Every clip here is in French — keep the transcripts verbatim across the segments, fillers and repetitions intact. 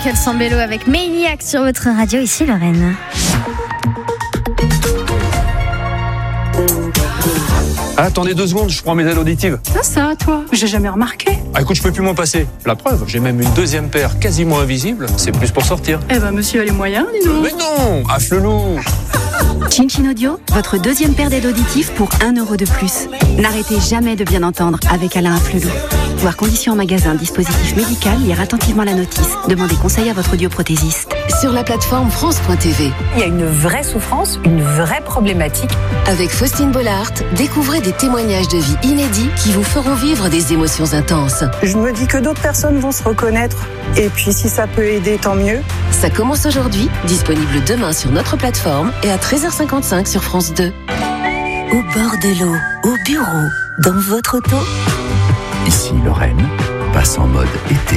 Michael Sambello avec Maniac sur votre radio, ici Lorraine. Ah, attendez deux secondes, je prends mes aides auditives. Ça, ça, toi, j'ai jamais remarqué. Ah, écoute, je peux plus m'en passer. La preuve, j'ai même une deuxième paire quasiment invisible. C'est plus pour sortir. Eh ben, monsieur a les moyens, dis donc. Mais non, affle-loup. Chin Chin Audio, votre deuxième paire d'aides auditives pour un euro de plus. N'arrêtez jamais de bien entendre avec Alain Afflelou. Voir conditions en magasin, dispositif médical, lire attentivement la notice. Demandez conseil à votre audioprothésiste. Sur la plateforme France point T V. Il y a une vraie souffrance, une vraie problématique. Avec Faustine Bollard, découvrez des témoignages de vie inédits qui vous feront vivre des émotions intenses. Je me dis que d'autres personnes vont se reconnaître. Et puis si ça peut aider, tant mieux. Ça commence aujourd'hui, disponible demain sur notre plateforme et à treize heures cinquante-cinq sur France deux. Au bord de l'eau, au bureau, dans votre auto. Ici Lorraine, passe en mode été.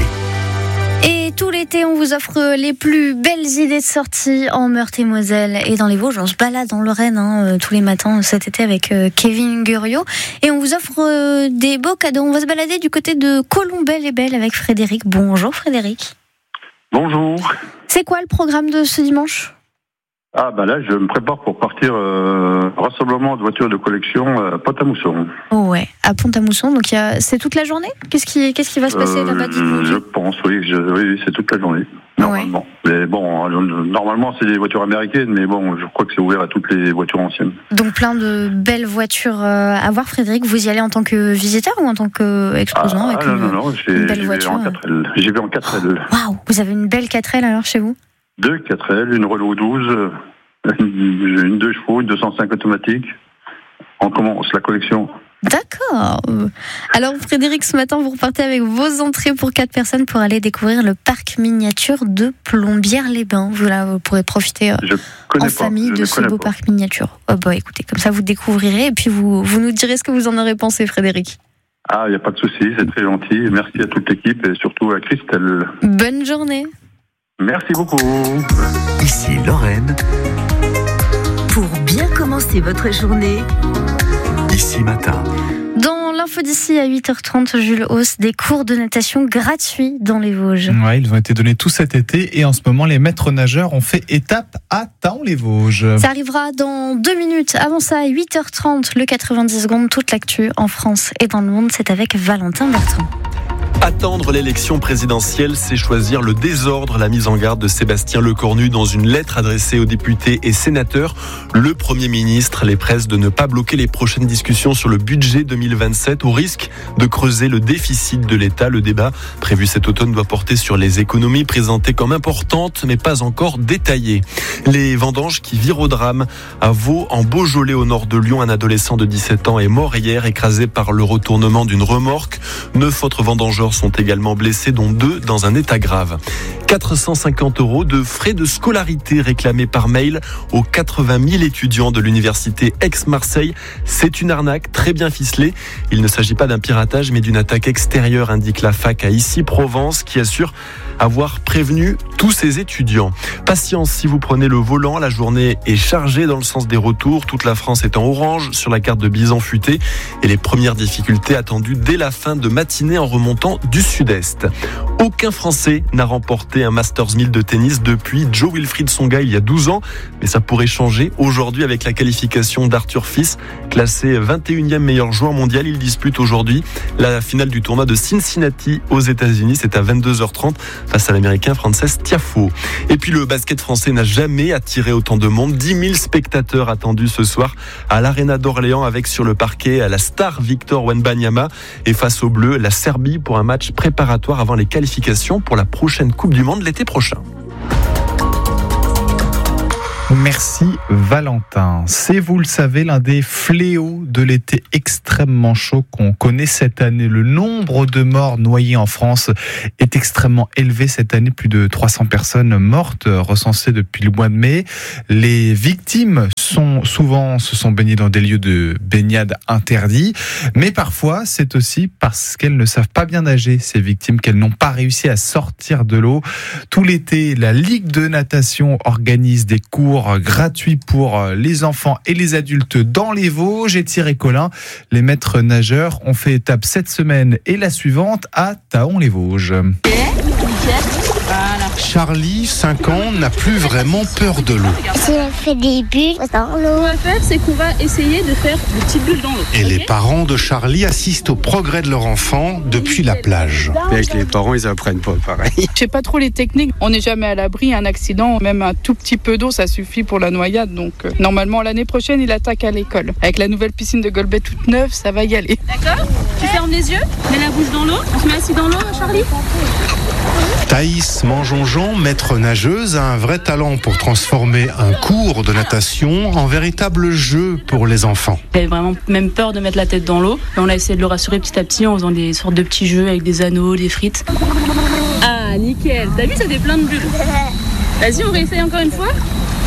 Et tout l'été, on vous offre les plus belles idées de sortie en Meurthe-et-Moselle et dans les Vosges. On se balade en Lorraine hein, tous les matins cet été avec euh, Kevin Guriot. Et on vous offre euh, des beaux cadeaux. On va se balader du côté de Colombelles-les-Belles avec Frédéric. Bonjour Frédéric. Bonjour. C'est quoi le programme de ce dimanche ? Ah bah là, je me prépare pour partir euh, rassemblement de voitures de collection à Pont-à-Mousson. Oh ouais, à Pont-à-Mousson. Donc y a... c'est toute la journée ? Qu'est-ce qui, qu'est-ce qui va se passer euh, là-bas ? je, je pense, oui, je, oui, c'est toute la journée. Normalement. Ouais. Mais bon, normalement c'est des voitures américaines, mais bon, je crois que c'est ouvert à toutes les voitures anciennes. Donc plein de belles voitures à voir, Frédéric. Vous y allez en tant que visiteur ou en tant qu'exposant ah, avec non, une, non, non, j'ai, une belle j'y voiture vais en quatre L. J'y vais en quatre L. Waouh, vous avez une belle quatre L alors chez vous ? Deux quatre L, une Renault douze, une, une deux chevaux, une deux cent cinq automatique. On commence la collection. D'accord. Alors Frédéric, ce matin, vous repartez avec vos entrées pour quatre personnes pour aller découvrir le parc miniature de Plombières-les-Bains. Voilà, vous pourrez profiter en pas, famille de ce beau pas. parc miniature. Oh bah écoutez, comme ça vous découvrirez et puis vous, vous nous direz ce que vous en aurez pensé, Frédéric. Ah, il n'y a pas de souci, c'est très gentil. Merci à toute l'équipe et surtout à Christelle. Bonne journée. Merci beaucoup. Ici Lorraine. Pour bien commencer votre journée, Ici Matin. Dans l'info d'ici à huit heures trente, Jules Hauss, des cours de natation gratuits dans les Vosges. Ouais, ils ont été donnés tout cet été et en ce moment, les maîtres nageurs ont fait étape à Thaon-les-Vosges. Ça arrivera dans deux minutes. Avant ça, à huit heures trente, le quatre-vingt-dix secondes, toute l'actu en France et dans le monde, c'est avec Valentin Bertrand. Attendre l'élection présidentielle, c'est choisir le désordre. La mise en garde de Sébastien Lecornu dans une lettre adressée aux députés et sénateurs. Le Premier ministre les presse de ne pas bloquer les prochaines discussions sur le budget deux mille vingt-sept au risque de creuser le déficit de l'État. Le débat prévu cet automne doit porter sur les économies présentées comme importantes mais pas encore détaillées. Les vendanges qui virent au drame. À Vaux, en Beaujolais au nord de Lyon, un adolescent de dix-sept ans est mort hier écrasé par le retournement d'une remorque. Neuf autres vendangeurs sont également blessés, dont deux dans un état grave. quatre cent cinquante euros de frais de scolarité réclamés par mail aux quatre-vingt mille étudiants de l'université Aix-Marseille. C'est une arnaque très bien ficelée. Il ne s'agit pas d'un piratage mais d'une attaque extérieure, indique la fac à Issy-Provence qui assure avoir prévenu tous ses étudiants. Patience si vous prenez le volant, la journée est chargée dans le sens des retours. Toute la France est en orange sur la carte de Bison Futé et les premières difficultés attendues dès la fin de matinée en remontant du sud-est. Aucun Français n'a remporté un Masters mille de tennis depuis Joe Wilfried Tsonga il y a douze ans, mais ça pourrait changer aujourd'hui avec la qualification d'Arthur Fils, classé vingt et unième meilleur joueur mondial. Il dispute aujourd'hui la finale du tournoi de Cincinnati aux États-Unis. C'est à vingt-deux heures trente face à l'Américain Frances Tiafoe. Et puis le basket français n'a jamais attiré autant de monde. dix mille spectateurs attendus ce soir à l'Arena d'Orléans avec sur le parquet la star Victor Wembanyama et face aux Bleus la Serbie pour un match préparatoire avant les qualifications pour la prochaine Coupe du Monde l'été prochain. Merci Valentin. C'est, vous le savez, l'un des fléaux de l'été extrêmement chaud qu'on connaît cette année. Le nombre de morts noyés en France est extrêmement élevé cette année. Plus de trois cents personnes mortes recensées depuis le mois de mai. Les victimes sont souvent se sont baignées dans des lieux de baignade interdits. Mais parfois, c'est aussi parce qu'elles ne savent pas bien nager, ces victimes, qu'elles n'ont pas réussi à sortir de l'eau. Tout l'été, la Ligue de natation organise des cours gratuit pour les enfants et les adultes dans les Vosges. Et Thierry Collin, les maîtres nageurs, ont fait étape cette semaine et la suivante à Thaon-les-Vosges. Voilà, Charlie, cinq ans, n'a plus vraiment peur de l'eau. J'ai fait des bulles dans l'eau. Ce qu'on va faire, c'est qu'on va essayer de faire des petites bulles dans l'eau. Et les parents de Charlie assistent au progrès de leur enfant depuis la plage. Et avec les parents, ils apprennent pas pareil. Je sais pas trop les techniques. On n'est jamais à l'abri. Un accident, même un tout petit peu d'eau, ça suffit pour la noyade. Donc euh, normalement, l'année prochaine, il attaque à l'école. Avec la nouvelle piscine de Golbet toute neuve, ça va y aller. D'accord ? Tu fermes les yeux, mets la bouche dans l'eau. On se met assis dans l'eau, Charlie ? Thaïs Mangeonjean, maître nageuse, a un vrai talent pour transformer un cours de natation en véritable jeu pour les enfants. J'avais vraiment même peur de mettre la tête dans l'eau. On a essayé de le rassurer petit à petit en faisant des sortes de petits jeux avec des anneaux, des frites. Ah, nickel. T'as vu, ça fait plein de bulles. Vas-y, on réessaye encore une fois.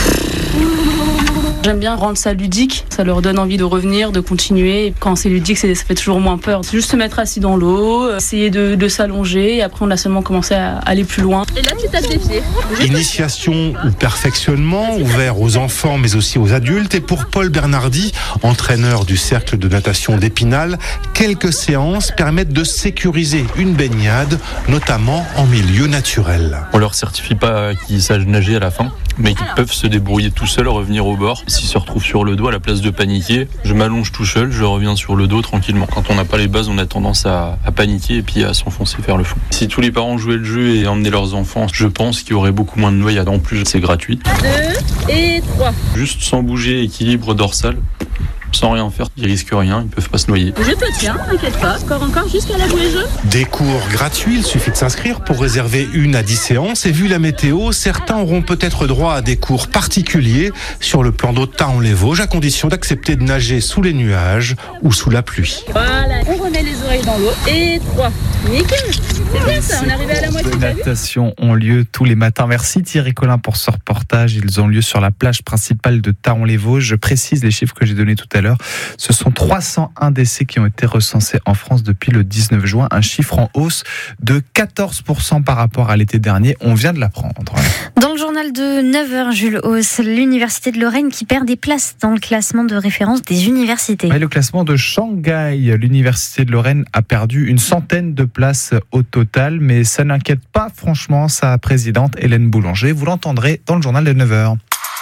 J'aime bien rendre ça ludique, ça leur donne envie de revenir, de continuer. Quand c'est ludique, c'est, ça fait toujours moins peur. C'est juste se mettre assis dans l'eau, essayer de, de s'allonger, et après on a seulement commencé à aller plus loin. Et là, tu tapes des pieds. Initiation ou perfectionnement, ouvert aux enfants mais aussi aux adultes. Et pour Paul Bernardi, entraîneur du cercle de natation d'Épinal, quelques séances permettent de sécuriser une baignade, notamment en milieu naturel. On leur certifie pas qu'ils savent nager à la fin, mais qu'ils peuvent se débrouiller tout seuls, revenir au bord. S'ils se retrouvent sur le dos, à la place de paniquer, je m'allonge tout seul, je reviens sur le dos tranquillement. Quand on n'a pas les bases, on a tendance à, à paniquer et puis à s'enfoncer vers le fond. Si tous les parents jouaient le jeu et emmenaient leurs enfants, je pense qu'il y aurait beaucoup moins de noyades. En plus, c'est gratuit. Deux et trois. Juste sans bouger, équilibre dorsal. Sans rien faire, ils risquent rien, ils peuvent pas se noyer. Je te tiens, t'inquiète pas. Encore, encore, jusqu'à la bouée jeu. Des cours gratuits, il suffit de s'inscrire pour réserver une à dix séances. Et vu la météo, certains auront peut-être droit à des cours particuliers sur le plan d'eau de Thaon-les-Vosges, à condition d'accepter de nager sous les nuages ou sous la pluie. Voilà, on remet les oreilles dans l'eau. Et trois. Nickel. C'est bien ça, on est arrivé à la moitié. Les natations ont lieu tous les matins. Merci Thierry Collin pour ce reportage. Ils ont lieu sur la plage principale de Thaon-les-Vosges. Je précise les chiffres que j'ai donnés tout à l'heure. Ce sont trois cent un décès qui ont été recensés en France depuis le dix-neuf juin, un chiffre en hausse de quatorze pour cent par rapport à l'été dernier. On vient de l'apprendre. Dans le journal de neuf heures, Jules Hauss, l'Université de Lorraine qui perd des places dans le classement de référence des universités. Ouais, le classement de Shanghai, l'Université de Lorraine a perdu une centaine de places au total, mais ça n'inquiète pas franchement sa présidente Hélène Boulanger. Vous l'entendrez dans le journal de neuf heures.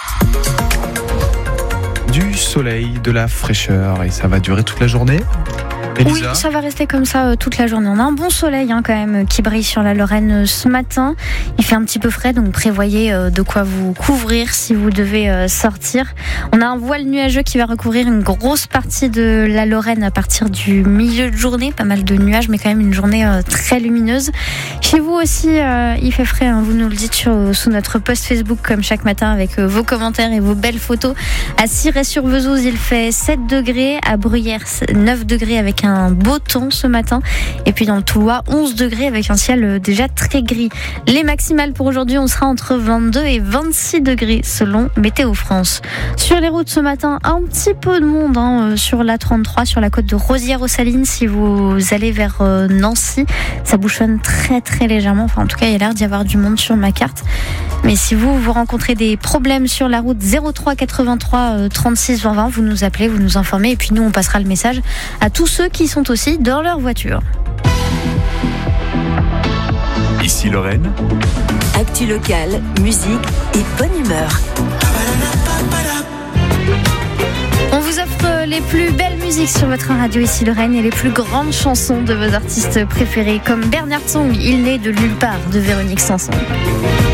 Du soleil, de la fraîcheur, et ça va durer toute la journée. Elisa. Oui, ça va rester comme ça euh, toute la journée. On a un bon soleil hein, quand même euh, qui brille sur la Lorraine euh, ce matin. Il fait un petit peu frais, donc prévoyez euh, de quoi vous couvrir si vous devez euh, sortir. On a un voile nuageux qui va recouvrir une grosse partie de la Lorraine à partir du milieu de journée. Pas mal de nuages, mais quand même une journée euh, très lumineuse. Chez vous aussi, euh, il fait frais. Hein, vous nous le dites sur, sous notre post Facebook comme chaque matin avec euh, vos commentaires et vos belles photos. À Cirey-sur-Vesouse, il fait sept degrés. À Bruyères, neuf degrés avec un un beau temps ce matin. Et puis dans le Toulois, onze degrés avec un ciel déjà très gris. Les maximales pour aujourd'hui, on sera entre vingt-deux et vingt-six degrés selon Météo France. Sur les routes ce matin, un petit peu de monde hein, sur l'A trente-trois, sur la côte de Rosières-aux-Salines. Si vous allez vers euh, Nancy, ça bouchonne très très légèrement. Enfin, en tout cas, il y a l'air d'y avoir du monde sur ma carte. Mais si vous, vous rencontrez des problèmes sur la route zéro trois quatre-vingt-trois trente-six vingt vingt, vous nous appelez, vous nous informez et puis nous, on passera le message à tous ceux qui sont aussi dans leur voiture. Ici Lorraine. Actu locale, musique et bonne humeur. On vous offre les plus belles musiques sur votre radio Ici Lorraine et les plus grandes chansons de vos artistes préférés comme Bernard Song, Il n'est de nulle part de Véronique Sanson.